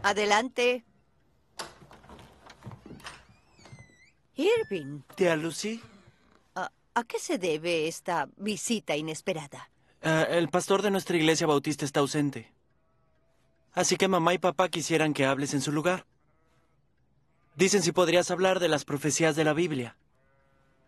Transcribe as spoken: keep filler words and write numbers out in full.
Adelante. Irving, Tía Lucy, ¿a, a qué se debe esta visita inesperada? eh, el pastor de nuestra iglesia bautista está ausente. Así que mamá y papá quisieran que hables en su lugar. Dicen si podrías hablar de las profecías de la Biblia.